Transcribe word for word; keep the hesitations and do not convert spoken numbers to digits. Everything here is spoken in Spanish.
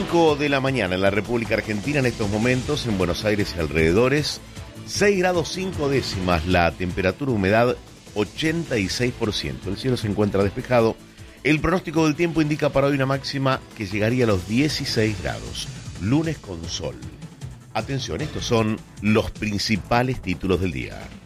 cinco de la mañana en la República Argentina, en estos momentos, en Buenos Aires y alrededores, seis grados cinco décimas, la temperatura, humedad ochenta y seis por ciento. El cielo se encuentra despejado. El pronóstico del tiempo indica para hoy una máxima que llegaría a los dieciséis grados. Lunes con sol. Atención, estos son los principales títulos del día.